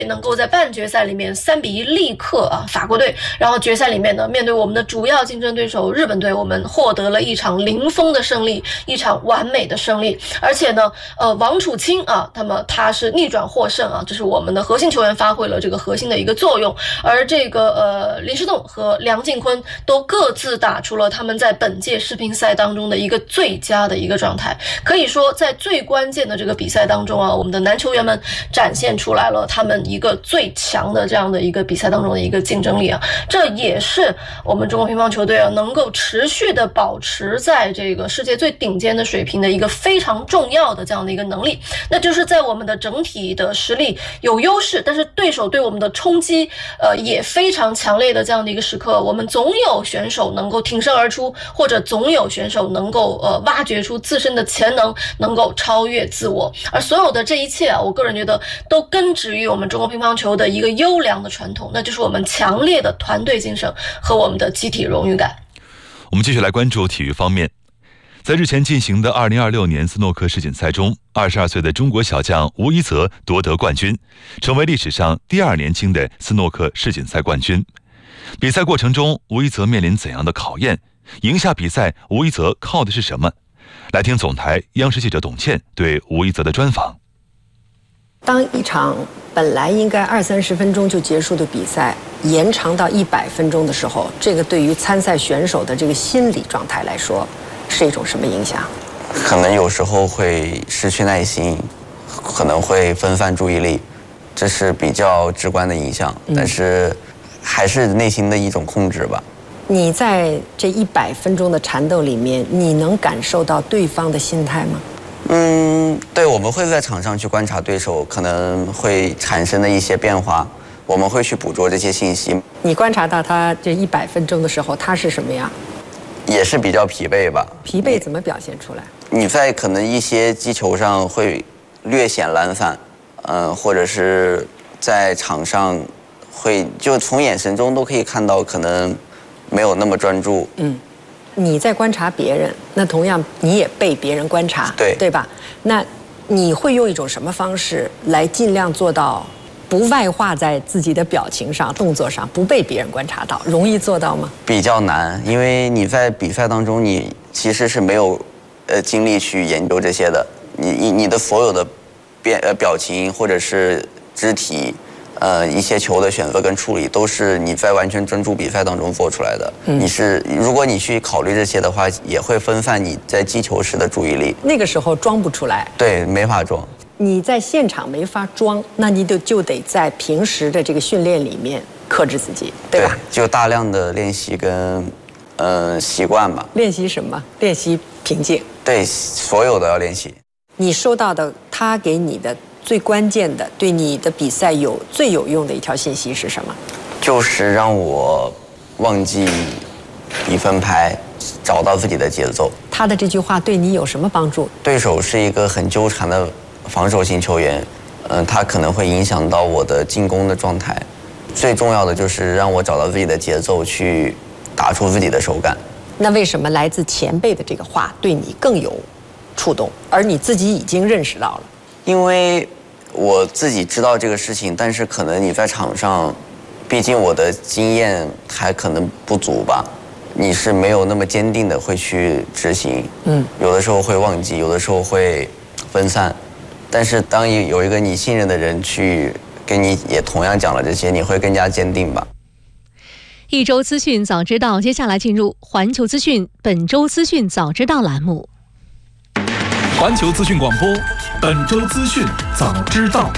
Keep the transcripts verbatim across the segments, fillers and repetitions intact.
能够在半决赛里面三比一力克啊法国队，然后决赛里面呢，面对我们的主要竞争对手日本队，我们获得了一场零封的胜利，一场完美的胜利。而且呢，呃，王楚钦啊，那么他是逆转获胜啊，这是我们的核心球员发挥了这个核心的一个作用。而这个呃林诗栋和梁靖昆都各自打出了他们在本届世乒赛当中的一个最佳的一个状态。可以说，在最关键的这个比赛当中啊，我们的男球员们展现出来了他们一个最强的这样的一个比赛当中的一个竞争力啊，这也是我们中国乒乓球队啊能够持续的保持在这个世界最顶尖的水平的一个非常重要的这样的一个能力，那就是在我们的整体的实力有优势，但是对手对我们的冲击呃也非常强烈的这样的一个时刻，我们总有选手能够挺身而出，或者总有选手能够呃挖掘出自身的潜能，能够超越自我。而所有的这一切啊，我个人觉得都根植于我们中国乒乓球的一个优良的传统，那就是我们强烈的团队精神和我们的集体荣誉感。 我们继续来关注体育方面。在日前进行的二零二六年斯诺克世锦赛中，二十二岁的中国小将吴一泽夺得冠军，成为历史上第二年轻的斯诺克世锦赛冠军。比赛过程中，吴一泽面临怎样的考验？赢下比赛，吴一泽靠的是什么？来听总台央视记者董倩对吴一泽的专访。 当一场本来应该二三十分钟就结束的比赛延长到一百分钟的时候，这个对于参赛选手的这个心理状态来说是一种什么影响？ 可能有时候会失去耐心，可能会分散注意力，这是比较直观的影响，但是还是内心的一种控制吧。 你在这一百分钟的缠斗里面，你能感受到对方的心态吗？ 嗯，对，我们会在场上去观察对手可能会产生的一些变化，我们会去捕捉这些信息。 你观察到他这一百分钟的时候，他是什么样？ 也是比较疲惫吧。 疲惫怎么表现出来？ 你在可能一些击球上会略显懒散，嗯、呃，或者是在场上会就从眼神中都可以看到可能没有那么专注。嗯。 你在观察别人，那同样你也被别人观察， 对对吧？那你会用一种什么方式来尽量做到不外化在自己的表情上、动作上，不被别人观察到？容易做到吗？ 比较难，因为你在比赛当中，你其实是没有呃精力去研究这些的。你你你的所有的变呃表情或者是肢体。呃，一些球的选择跟处理都是你在完全专注比赛当中做出来的。嗯、你是如果你去考虑这些的话，也会分散你在击球时的注意力。 那个时候装不出来， 对，没法装。 你在现场没法装，那你就就得在平时的这个训练里面克制自己，对吧？ 对，就大量的练习跟呃习惯吧。 练习什么？练习平静。 对，所有的要练习。 你收到的他给你的最关键的对你的比赛有最有用的一条信息是什么？ 就是让我忘记比分牌，找到自己的节奏。 他的这句话对你有什么帮助？ 对手是一个很纠缠的防守型球员，嗯、呃，他可能会影响到我的进攻的状态。最重要的就是让我找到自己的节奏，去打出自己的手感。 那为什么来自前辈的这个话对你更有触动，而你自己已经认识到了？ 因为我自己知道这个事情，但是可能你在场上，毕竟我的经验还可能不足吧，你是没有那么坚定的会去执行。嗯，有的时候会忘记，有的时候会分散，但是当有一个你信任的人去跟你也同样讲了这些，你会更加坚定吧。 一周资讯早知道，接下来进入环球资讯本周资讯早知道栏目。 环球资讯广播，本周资讯早知道。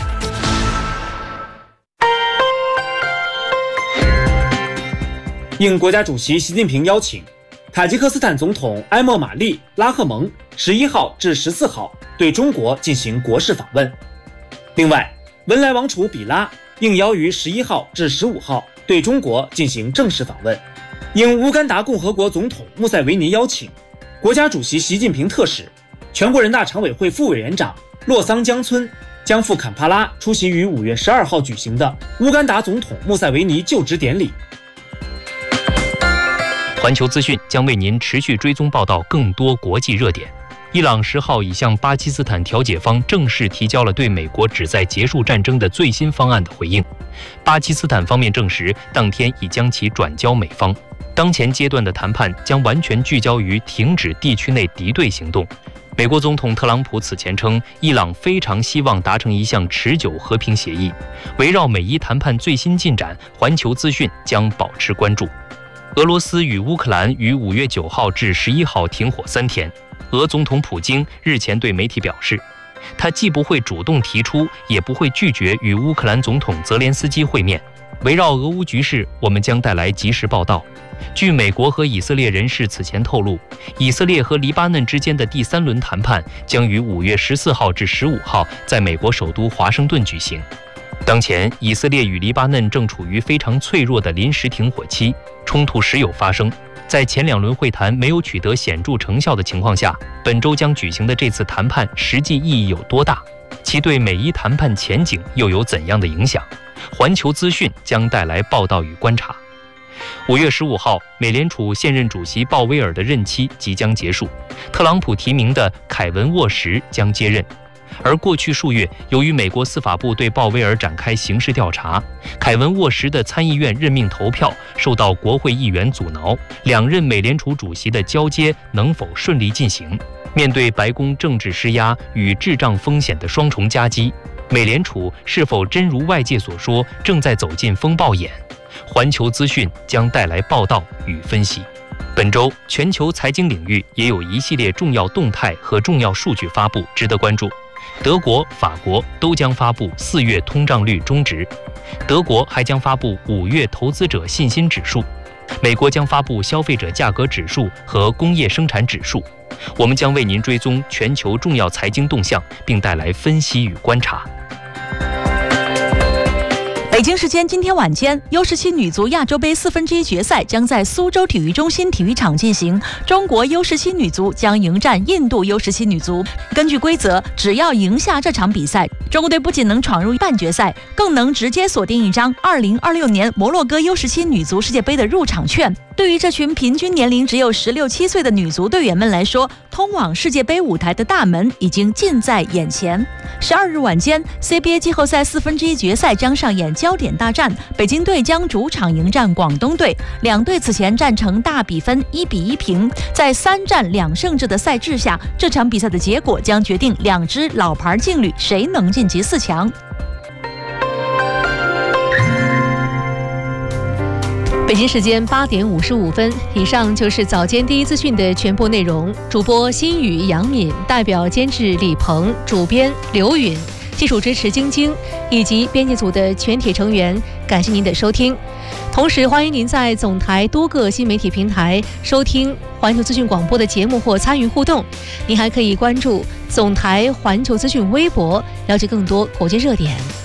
应国家主席习近平邀请，塔吉克斯坦总统埃莫马利·拉赫蒙十一号至十四号对中国进行国事访问。另外，文莱王储比拉应邀于十一号至十五号对中国进行正式访问。应乌干达共和国总统穆塞维尼邀请，国家主席习近平特使、全国人大常委会副委员长洛桑江村将赴坎帕拉出席于五月十二号举行的乌干达总统穆塞维尼就职典礼。 环球资讯将为您持续追踪报道更多国际热点。 伊朗十号已向巴基斯坦调解方正式提交了对美国旨在结束战争的最新方案的回应。巴基斯坦方面证实，当天已将其转交美方。当前阶段的谈判将完全聚焦于停止地区内敌对行动。美国总统特朗普此前称，伊朗非常希望达成一项持久和平协议。围绕美伊谈判最新进展，环球资讯将保持关注。俄罗斯与乌克兰于五月九号至十一号停火三天。俄总统普京日前对媒体表示，他既不会主动提出，也不会拒绝与乌克兰总统泽连斯基会面。围绕俄乌局势，我们将带来及时报道。据美国和以色列人士此前透露，以色列和黎巴嫩之间的第三轮谈判将于五月十四号至十五号在美国首都华盛顿举行。当前，以色列与黎巴嫩正处于非常脆弱的临时停火期，冲突时有发生。在前两轮会谈没有取得显著成效的情况下，本周将举行的这次谈判实际意义有多大？其对美伊谈判前景又有怎样的影响？环球资讯将带来报道与观察。五月十五号，美联储现任主席鲍威尔的任期即将结束，特朗普提名的凯文·沃什将接任。而过去数月，由于美国司法部对鲍威尔展开刑事调查，凯文·沃什的参议院任命投票受到国会议员阻挠，两任美联储主席的交接能否顺利进行？面对白宫政治施压与滞胀风险的双重夹击，美联储是否真如外界所说正在走进风暴眼？环球资讯将带来报道与分析。本周全球财经领域也有一系列重要动态和重要数据发布，值得关注。德国、法国都将发布四月通胀率中值，德国还将发布五月投资者信心指数，美国将发布消费者价格指数和工业生产指数。我们将为您追踪全球重要财经动向，并带来分析与观察。 北京时间今天晚间 U 十七 女足亚洲杯四分之一决赛将在苏州体育中心体育场进行，中国 U 十七 女足将迎战印度 U 十七 女足。根据规则，只要赢下这场比赛，中国队不仅能闯入半决赛，更能直接锁定一张二零二六年摩洛哥 U 十七 女足世界杯的入场券。对于这群平均年龄只有十六七岁的女足队员们来说，通往世界杯舞台的大门已经近在眼前。十二日晚间 C B A 季后赛四分之一决赛将上演焦点大战，北京队将主场迎战广东队。两队此前战成大比分一比一平，在三战两胜制的赛制下，这场比赛的结果将决定两支老牌劲旅谁能晋级四强。 北京时间八点五十五分，以上就是早间第一资讯的全部内容。主播新宇、杨敏，代表监制李鹏，主编刘允，技术支持晶晶，以及编辑组的全体成员，感谢您的收听。同时，欢迎您在总台多个新媒体平台收听环球资讯广播的节目或参与互动。您还可以关注总台环球资讯微博，了解更多国际热点。